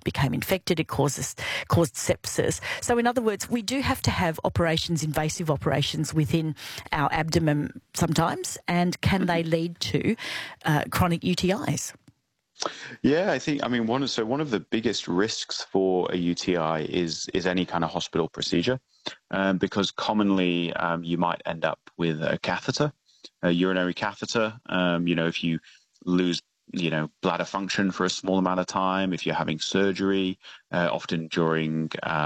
became infected, it caused sepsis. So in other words, we do have to have operations, invasive operations within our abdomen sometimes, and can they lead to chronic UTIs? Yeah, I mean, one of the biggest risks for a UTI is any kind of hospital procedure, because commonly you might end up with a catheter, a urinary catheter. If you lose, bladder function for a small amount of time, if you're having surgery, often during,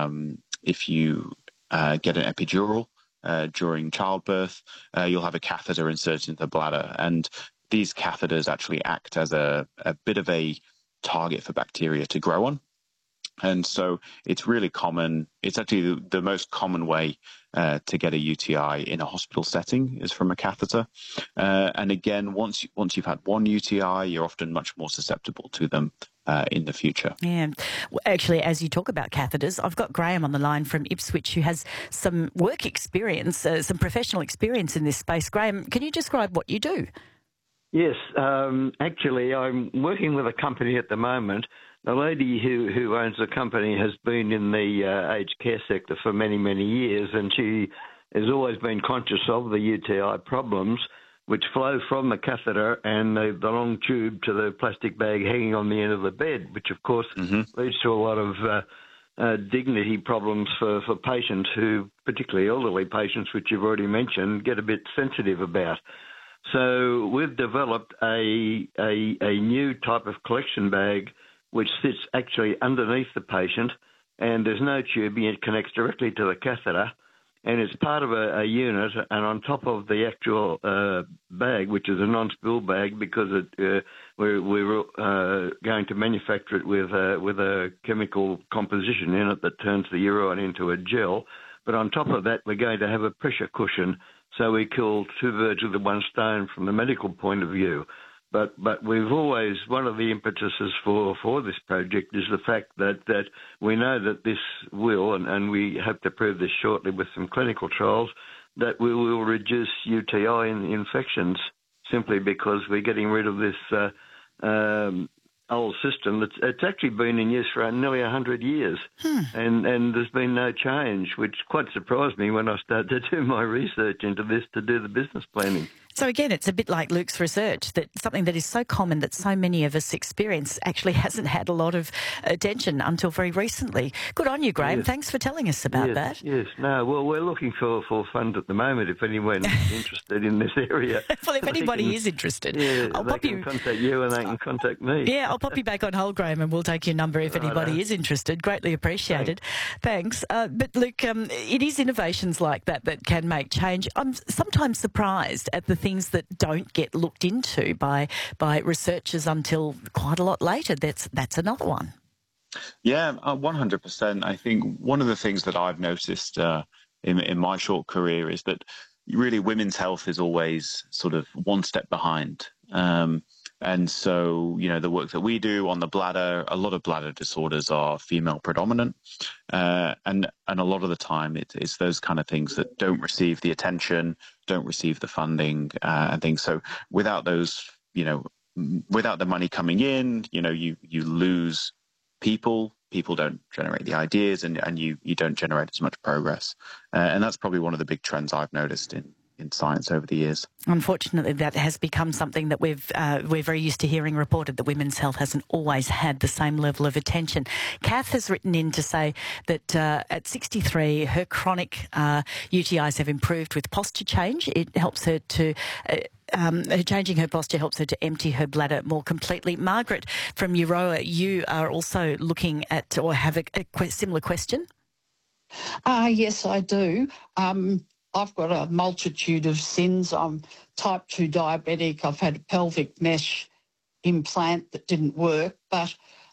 if you get an epidural during childbirth, you'll have a catheter inserted into the bladder. And these catheters actually act as a bit of a target for bacteria to grow on. And so it's really common. It's actually the most common way to get a UTI in a hospital setting is from a catheter. And again, once you've had one UTI, you're often much more susceptible to them in the future. Yeah. Well, actually, as you talk about catheters, I've got Graham on the line from Ipswich who has some work experience, some professional experience in this space. Graham, can you describe what you do? Yes, actually, I'm working with a company at the moment. The lady who owns the company has been in the aged care sector for many, many years, and she has always been conscious of the UTI problems, which flow from the catheter and the long tube to the plastic bag hanging on the end of the bed, which, of course, leads to a lot of dignity problems for patients who, particularly elderly patients, which you've already mentioned, get a bit sensitive about. So we've developed a new type of collection bag which sits actually underneath the patient, and there's no tubing. It connects directly to the catheter, and it's part of a unit, and on top of the actual bag, which is a non-spill bag, because we're going to manufacture it with a chemical composition in it that turns the urine into a gel. But on top of that, we're going to have a pressure cushion, so we kill two birds with one stone from the medical point of view. But we've always, one of the impetuses for this project is the fact that we know that this will, and we hope to prove this shortly with some clinical trials, that we will reduce UTI infections simply because we're getting rid of this old system. It's actually been in use for nearly 100 years, and there's been no change, which quite surprised me when I started to do my research into this to do the business planning. So again, it's a bit like Luke's research, that something that is so common that so many of us experience actually hasn't had a lot of attention until very recently. Good on you, Graham. Yes. Thanks for telling us about that. Yes. No, well, we're looking for funds at the moment if anyone's interested in this area. Well, if anybody is interested, they can contact you and they can contact me. Yeah, I'll pop you back on hold, Graham, and we'll take your number if anybody is interested. Greatly appreciated. Thanks. But Luke, it is innovations like that can make change. I'm sometimes surprised at the things that don't get looked into by researchers until quite a lot later. That's another one. Yeah, 100%. I think one of the things that I've noticed in my short career is that really women's health is always sort of one step behind. And so, the work that we do on the bladder, a lot of bladder disorders are female predominant. And a lot of the time it's those kind of things that don't receive the attention, don't receive the funding and things. So without those, without the money coming in, you lose people don't generate the ideas and you don't generate as much progress. And that's probably one of the big trends I've noticed in science over the years. Unfortunately, that has become something that we're very used to hearing reported, that women's health hasn't always had the same level of attention. Kath has written in to say that at 63, her chronic UTIs have improved with posture change. It helps her to... changing her posture helps her to empty her bladder more completely. Margaret from Euroa, you are also looking at or have a similar question? Yes, I do. I've got a multitude of sins. I'm type 2 diabetic. I've had a pelvic mesh implant that didn't work, but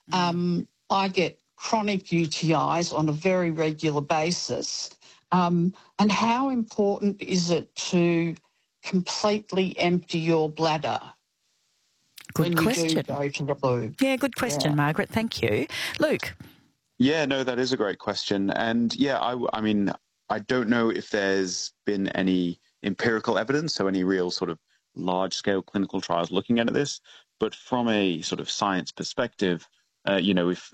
I get chronic UTIs on a very regular basis. And how important is it to completely empty your bladder? Good question. You do go to the loo? Yeah, good question, Margaret. Thank you. Luke? Yeah, no, that is a great question. And yeah, I mean, I don't know if there's been any empirical evidence, so any real sort of large-scale clinical trials looking at this. But from a sort of science perspective, if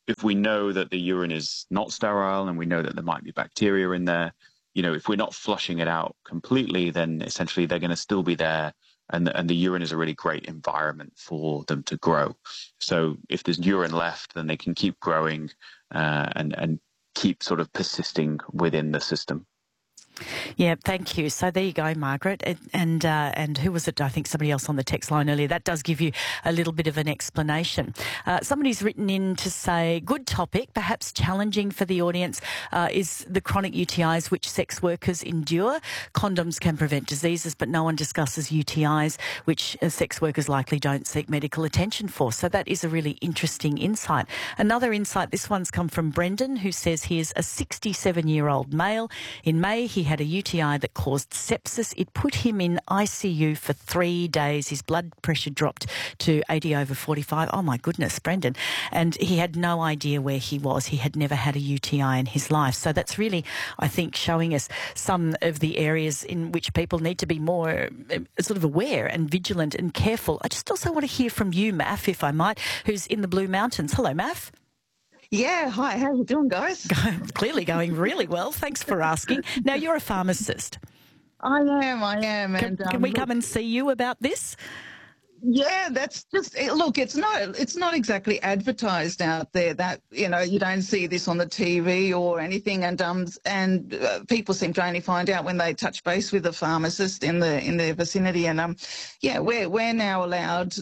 if we know that the urine is not sterile and we know that there might be bacteria in there, if we're not flushing it out completely, then essentially they're going to still be there. And the urine is a really great environment for them to grow. So if there's urine left, then they can keep growing and keep sort of persisting within the system. Yeah, thank you. So there you go, Margaret. And who was it? I think somebody else on the text line earlier. That does give you a little bit of an explanation. Somebody's written in to say, good topic, perhaps challenging for the audience, is the chronic UTIs which sex workers endure. Condoms can prevent diseases, but no one discusses UTIs which sex workers likely don't seek medical attention for. So that is a really interesting insight. Another insight, this one's come from Brendan, who says he is a 67-year-old male. In May, he had a UTI that caused sepsis. It put him in ICU for 3 days. His blood pressure dropped to 80/45. Oh, my goodness, Brendan. And he had no idea where he was. He had never had a UTI in his life. So that's really, I think, showing us some of the areas in which people need to be more sort of aware and vigilant and careful. I just also want to hear from you, Maff, if I might, who's in the Blue Mountains. Hello, Maff. Yeah, hi, how are you doing, guys? Clearly going really well. Thanks for asking. Now, you're a pharmacist. I am. Can we come and see you about this? Yeah, that's just, look, it's not exactly advertised out there that, you don't see this on the TV or anything, and people seem to only find out when they touch base with a pharmacist in their vicinity, and we're now allowed,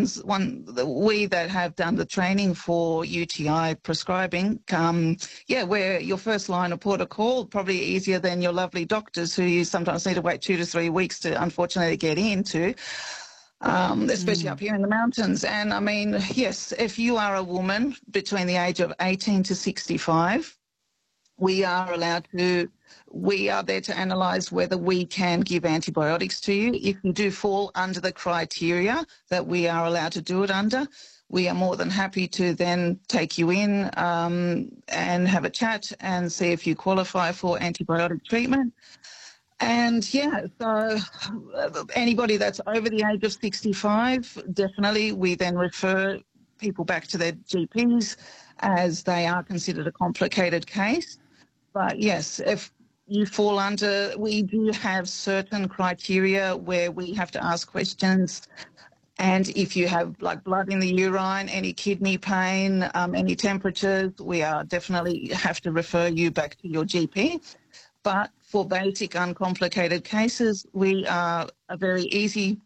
we that have done the training for UTI prescribing, we're your first line of port of call, probably easier than your lovely doctors who you sometimes need to wait 2 to 3 weeks to unfortunately get into. Especially up here in the mountains. And I mean, yes, if you are a woman between the age of 18 to 65, we are there to analyse whether we can give antibiotics to you. If you do fall under the criteria that we are allowed to do it under, we are more than happy to then take you in and have a chat and see if you qualify for antibiotic treatment. And so anybody that's over the age of 65, definitely we then refer people back to their GPs as they are considered a complicated case. But yes, if you fall under, we do have certain criteria where we have to ask questions. And if you have like blood in the urine, any kidney pain, any temperatures, we are definitely have to refer you back to your GP. But for basic uncomplicated cases, we are a very easy,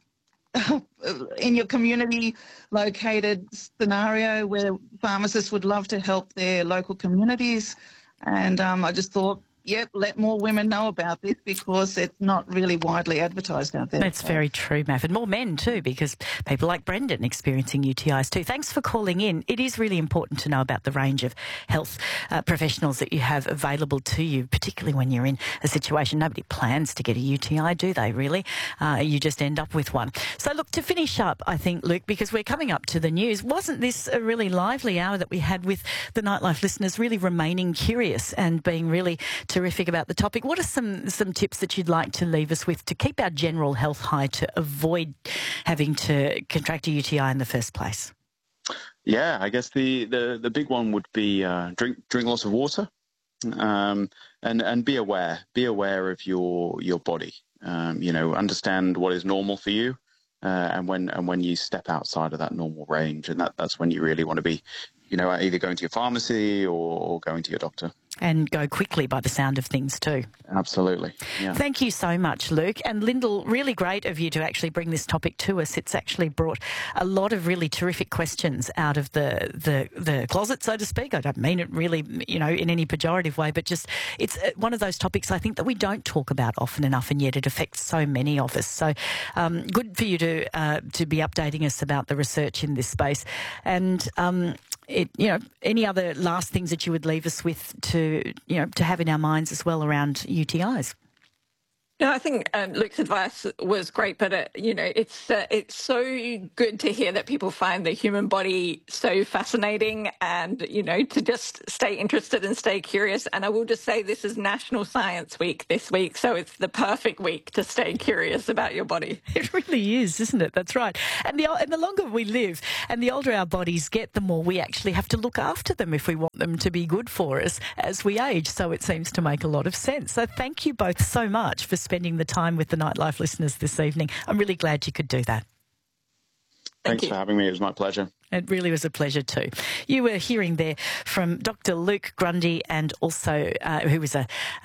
in your community located scenario where pharmacists would love to help their local communities. And I just thought, let more women know about this because it's not really widely advertised out there. That's very true, Maff. And more men too, because people like Brendan experiencing UTIs too. Thanks for calling in. It is really important to know about the range of health professionals that you have available to you, particularly when you're in a situation. Nobody plans to get a UTI, do they, really? You just end up with one. So look, to finish up, I think, Luke, because we're coming up to the news, wasn't this a really lively hour that we had with the Nightlife listeners really remaining curious and being really terrific about the topic? What are some tips that you'd like to leave us with to keep our general health high, to avoid having to contract a UTI in the first place? Yeah, I guess the big one would be drink lots of water, and be aware of your body. Understand what is normal for you, and when you step outside of that normal range, and that's when you really want to be, either going to your pharmacy or going to your doctor. And go quickly by the sound of things too. Absolutely. Yeah. Thank you so much, Luke. And Lyndall, really great of you to actually bring this topic to us. It's actually brought a lot of really terrific questions out of the closet, so to speak. I don't mean it really, in any pejorative way, but just it's one of those topics I think that we don't talk about often enough, and yet it affects so many of us. So good for you to be updating us about the research in this space. And any other last things that you would leave us with to have in our minds as well around UTIs? No, I think Luke's advice was great, but it's so good to hear that people find the human body so fascinating, and to just stay interested and stay curious. And I will just say, this is National Science Week this week, so it's the perfect week to stay curious about your body. It really is, isn't it? That's right. And the longer we live, and the older our bodies get, the more we actually have to look after them if we want them to be good for us as we age. So it seems to make a lot of sense. So thank you both so much for spending the time with the Nightlife listeners this evening. I'm really glad you could do that. Thanks for having me. It was my pleasure. It really was a pleasure too. You were hearing there from Dr. Luke Grundy, and also who was a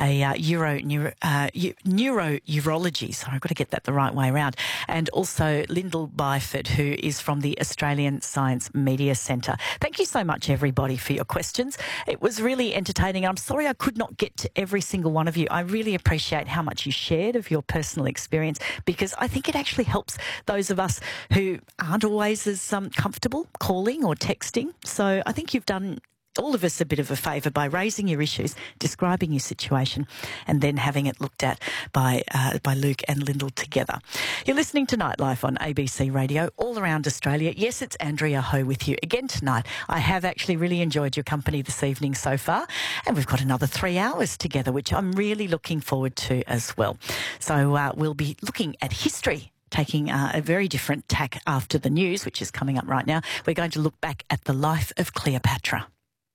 neurourology. Sorry, I've got to get that the right way around. And also Lyndall Byford, who is from the Australian Science Media Centre. Thank you so much, everybody, for your questions. It was really entertaining. I'm sorry I could not get to every single one of you. I really appreciate how much you shared of your personal experience, because I think it actually helps those of us who aren't always as comfortable calling or texting. So I think you've done all of us a bit of a favour by raising your issues, describing your situation, and then having it looked at by Luke and Lyndall together. You're listening to Nightlife on ABC Radio all around Australia. Yes, it's Andrea Ho with you again tonight. I have actually really enjoyed your company this evening so far, and we've got another 3 hours together, which I'm really looking forward to as well. So we'll be looking at history, taking a very different tack after the news, which is coming up right now. We're going to look back at the life of Cleopatra.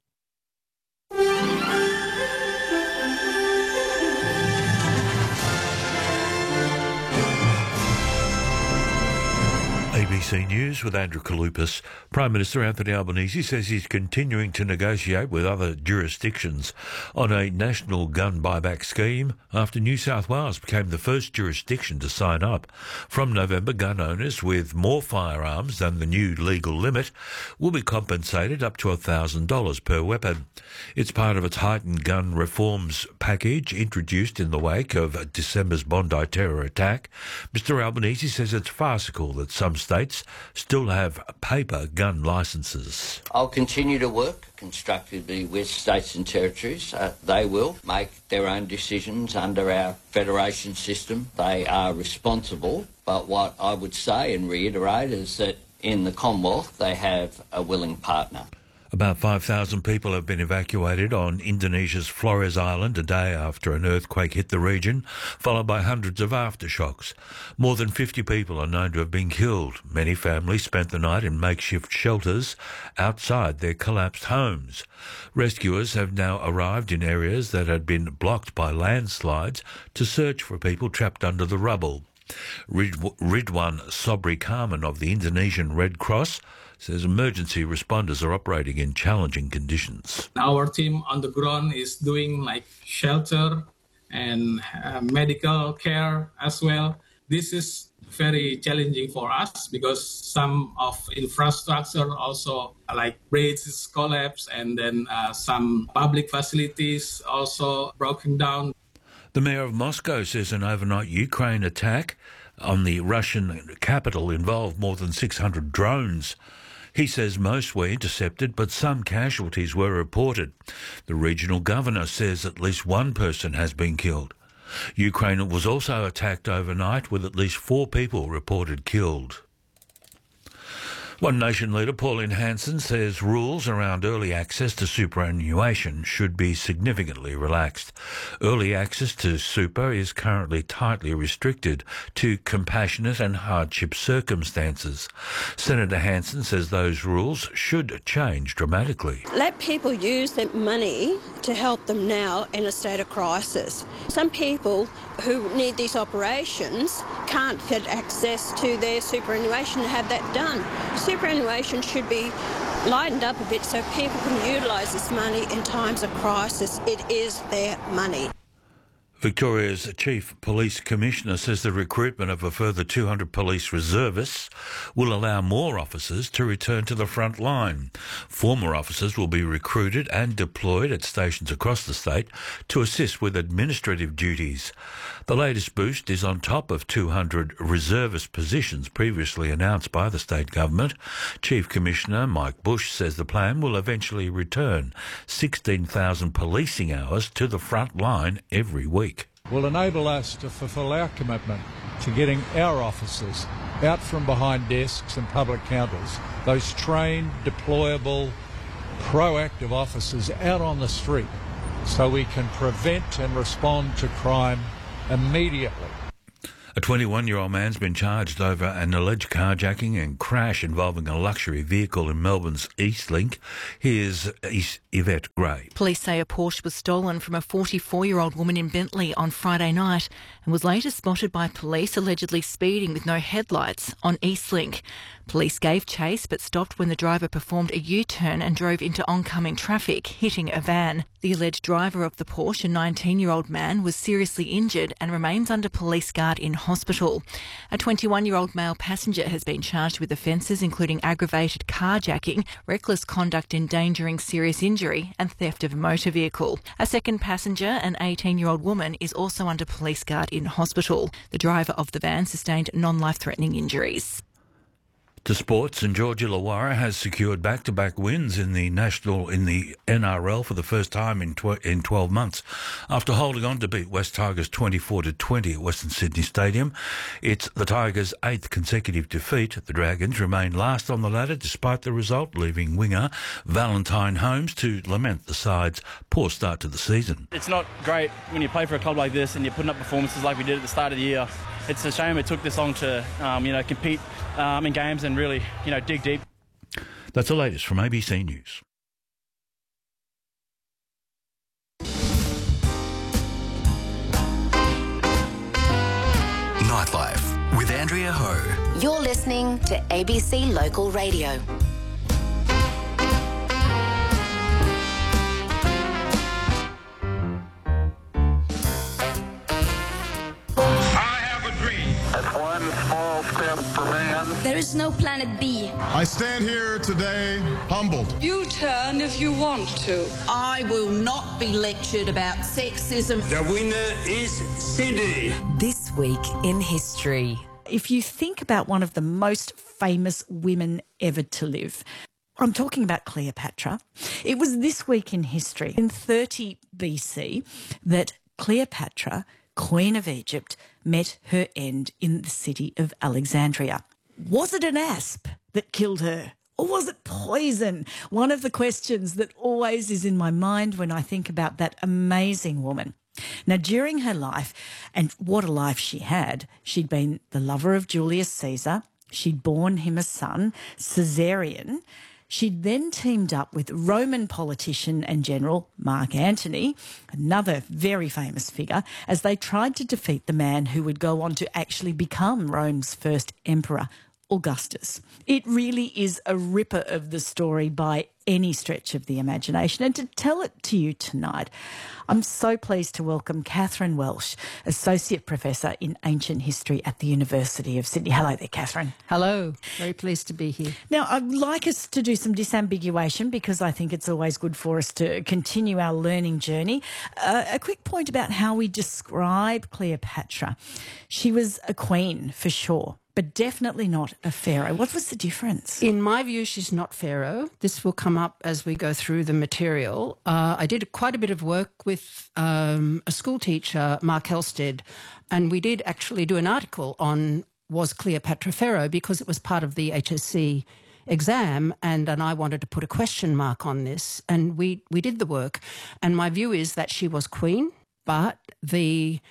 ABC News with Andrew Kalupas. Prime Minister Anthony Albanese says he's continuing to negotiate with other jurisdictions on a national gun buyback scheme after New South Wales became the first jurisdiction to sign up. From November, gun owners with more firearms than the new legal limit will be compensated up to $1,000 per weapon. It's part of its heightened gun reforms package introduced in the wake of December's Bondi terror attack. Mr Albanese says it's farcical that some states still have paper gun licences. I'll continue to work constructively with states and territories. They will make their own decisions under our federation system. They are responsible, but what I would say and reiterate is that in the Commonwealth they have a willing partner. About 5,000 people have been evacuated on Indonesia's Flores Island a day after an earthquake hit the region, followed by hundreds of aftershocks. More than 50 people are known to have been killed. Many families spent the night in makeshift shelters outside their collapsed homes. Rescuers have now arrived in areas that had been blocked by landslides to search for people trapped under the rubble. Ridwan Sobri Karman of the Indonesian Red Cross says emergency responders are operating in challenging conditions. Our team on the ground is doing like shelter and medical care as well. This is very challenging for us because some of infrastructure also like bridges collapse, and then some public facilities also broken down. The mayor of Moscow says an overnight Ukraine attack on the Russian capital involved more than 600 drones. He says most were intercepted, but some casualties were reported. The regional governor says at least one person has been killed. Ukraine was also attacked overnight, with at least 4 people reported killed. One Nation leader, Pauline Hanson, says rules around early access to superannuation should be significantly relaxed. Early access to super is currently tightly restricted to compassionate and hardship circumstances. Senator Hanson says those rules should change dramatically. Let people use their money to help them now in a state of crisis. Some people who need these operations can't get access to their superannuation to have that done. Superannuation should be lightened up a bit so people can utilise this money in times of crisis. It is their money. Victoria's Chief Police Commissioner says the recruitment of a further 200 police reservists will allow more officers to return to the front line. Former officers will be recruited and deployed at stations across the state to assist with administrative duties. The latest boost is on top of 200 reservist positions previously announced by the state government. Chief Commissioner Mike Bush says the plan will eventually return 16,000 policing hours to the front line every week. will enable us to fulfil our commitment to getting our officers out from behind desks and public counters, those trained, deployable, proactive officers out on the street, so we can prevent and respond to crime immediately. A 21-year-old man's been charged over an alleged carjacking and crash involving a luxury vehicle in Melbourne's Eastlink. Here's Yvette Gray. Police say a Porsche was stolen from a 44-year-old woman in Bentley on Friday night and was later spotted by police allegedly speeding with no headlights on Eastlink. Police gave chase but stopped when the driver performed a U-turn and drove into oncoming traffic, hitting a van. The alleged driver of the Porsche, a 19-year-old man, was seriously injured and remains under police guard in hospital. A 21-year-old male passenger has been charged with offences including aggravated carjacking, reckless conduct endangering serious injury and theft of a motor vehicle. A second passenger, an 18-year-old woman, is also under police guard in hospital. The driver of the van sustained non-life-threatening injuries. To sports, and Georgia Illawarra has secured back-to-back wins in the NRL for the first time in 12 months. After holding on to beat West Tigers 24-20 at Western Sydney Stadium, it's the Tigers' 8th consecutive defeat. The Dragons remain last on the ladder despite the result, leaving winger Valentine Holmes to lament the side's poor start to the season. It's not great when you play for a club like this and you're putting up performances like we did at the start of the year. It's a shame it took this long to, compete in games and really, dig deep. That's the latest from ABC News. Nightlife with Andrea Ho. You're listening to ABC Local Radio. There is no planet B. I stand here today humbled. You turn if you want to. I will not be lectured about sexism. The winner is Cindy. This week in history. If you think about one of the most famous women ever to live, I'm talking about Cleopatra. It was this week in history, in 30 BC, that Cleopatra, Queen of Egypt, met her end in the city of Alexandria. Was it an asp that killed her? Or was it poison? One of the questions that always is in my mind when I think about that amazing woman. Now, during her life, and what a life she had, she'd been the lover of Julius Caesar. She'd borne him a son, Caesarion. She'd then teamed up with Roman politician and general Mark Antony, another very famous figure, as they tried to defeat the man who would go on to actually become Rome's first emperor, Augustus. It really is a ripper of the story by any stretch of the imagination. And to tell it to you tonight, I'm so pleased to welcome Catherine Welsh, Associate Professor in Ancient History at the University of Sydney. Hello there, Catherine. Hello. Very pleased to be here. Now, I'd like us to do some disambiguation because I think it's always good for us to continue our learning journey. A quick point about how we describe Cleopatra. She was a queen, for sure, but definitely not a pharaoh. What was the difference? In my view, she's not pharaoh. This will come up as we go through the material. I did quite a bit of work with a school teacher, Mark Helsted, and we did actually do an article on was Cleopatra pharaoh because it was part of the HSC exam, and I wanted to put a question mark on this, and we did the work. And my view is that she was queen, but the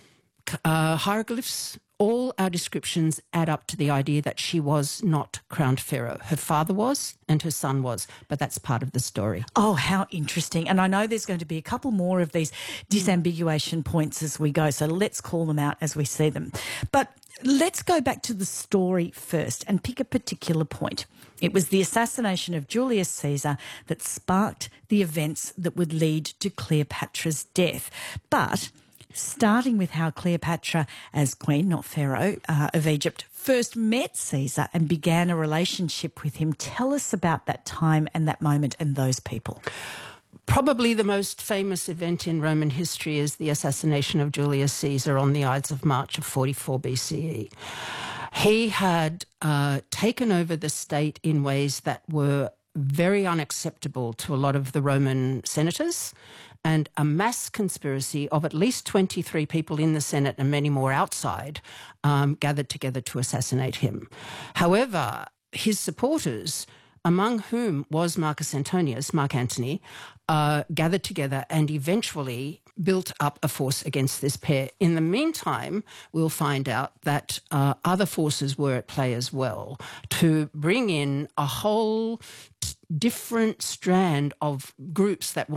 hieroglyphs, all our descriptions add up to the idea that she was not crowned pharaoh. Her father was and her son was, but that's part of the story. Oh, how interesting. And I know there's going to be a couple more of these disambiguation points as we go, so let's call them out as we see them. But let's go back to the story first and pick a particular point. It was the assassination of Julius Caesar that sparked the events that would lead to Cleopatra's death. But starting with how Cleopatra, as queen, not pharaoh, of Egypt, first met Caesar and began a relationship with him. Tell us about that time and that moment and those people. Probably the most famous event in Roman history is the assassination of Julius Caesar on the Ides of March of 44 BCE. He had taken over the state in ways that were very unacceptable to a lot of the Roman senators and a mass conspiracy of at least 23 people in the Senate and many more outside gathered together to assassinate him. However, his supporters, among whom was Marcus Antonius, Mark Antony, gathered together and eventually built up a force against this pair. In the meantime, we'll find out that other forces were at play as well to bring in a whole different strand of groups that